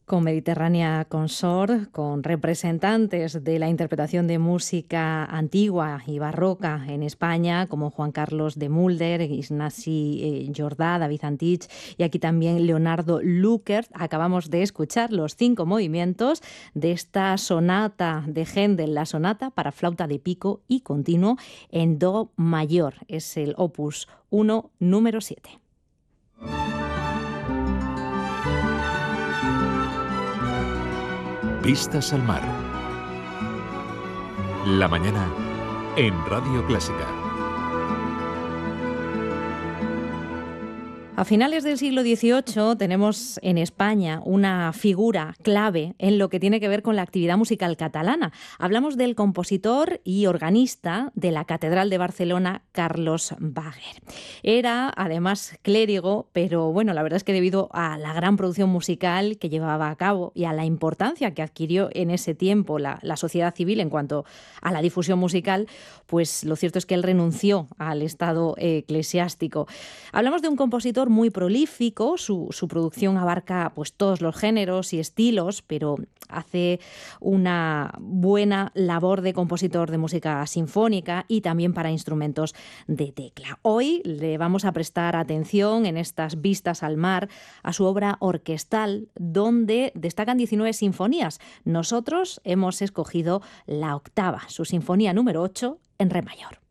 Con Mediterránea Consort, con representantes de la interpretación de música antigua y barroca en España, como Juan Carlos de Mulder, Ignasi Jordà, David Antich y aquí también Leonardo Lückert. Acabamos de escuchar los 5 movimientos de esta sonata de Händel, la sonata para flauta de pico y continuo en do mayor. Es el opus 1, número 7. Vistas al mar. La mañana en Radio Clásica. A finales del siglo XVIII tenemos en España una figura clave en lo que tiene que ver con la actividad musical catalana. Hablamos del compositor y organista de la Catedral de Barcelona, Carlos Bàger. Era además clérigo, pero bueno, la verdad es que debido a la gran producción musical que llevaba a cabo y a la importancia que adquirió en ese tiempo la sociedad civil en cuanto a la difusión musical, pues lo cierto es que él renunció al estado eclesiástico. Hablamos de un compositor muy prolífico, su producción abarca pues todos los géneros y estilos, pero hace una buena labor de compositor de música sinfónica y también para instrumentos de tecla. Hoy le vamos a prestar atención en estas vistas al mar a su obra orquestal, donde destacan 19 sinfonías. Nosotros hemos escogido la octava, su sinfonía número 8 en re mayor.